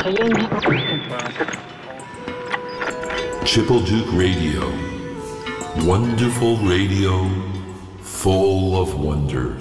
Triple Duke Radio. Wonderful radio, full of wonders.